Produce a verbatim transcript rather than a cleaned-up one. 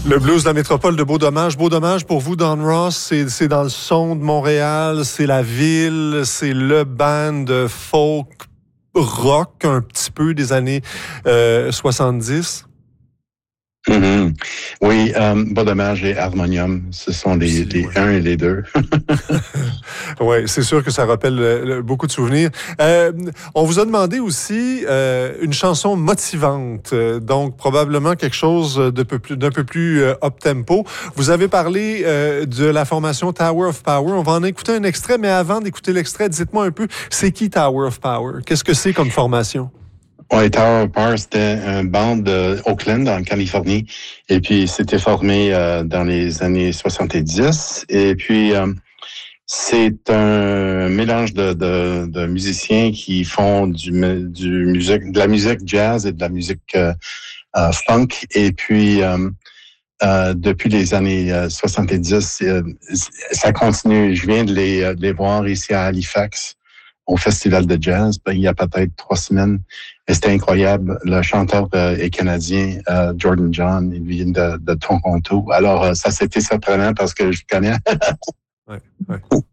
Le blues de la métropole de Beau-Dommage. Beau-Dommage, pour vous, Don Ross, c'est, c'est dans le son de Montréal, c'est la ville, c'est le band folk rock un petit peu des années euh, soixante-dix. Mm-hmm. Oui, euh, Beau-Dommage et Harmonium, ce sont les, Aussi, les ouais. un et les deux. Oui, c'est sûr que ça rappelle euh, beaucoup de souvenirs. Euh, on vous a demandé aussi euh, une chanson motivante, euh, donc probablement quelque chose de peu plus, d'un peu plus euh, up-tempo. Vous avez parlé euh, de la formation Tower of Power. On va en écouter un extrait, mais avant d'écouter l'extrait, dites-moi un peu, c'est qui Tower of Power? Qu'est-ce que c'est comme formation? Oui, Tower of Power, c'était un band de Oakland, en Californie. Et puis, c'était formé euh, dans les années soixante-dix. Et puis, euh, c'est un mélange de, de, de musiciens qui font du, du musique, de la musique jazz et de la musique euh, euh, funk. Et puis, euh, euh, depuis les années euh, soixante-dix, euh, ça continue. Je viens de les, de les voir ici à Halifax, au Festival de Jazz, ben, il y a peut-être trois semaines. Et c'était incroyable. Le chanteur euh, est canadien, euh, Jordan John, il vient de, de Toronto. Alors, euh, ça, c'était surprenant parce que je connais. Ouais, ouais.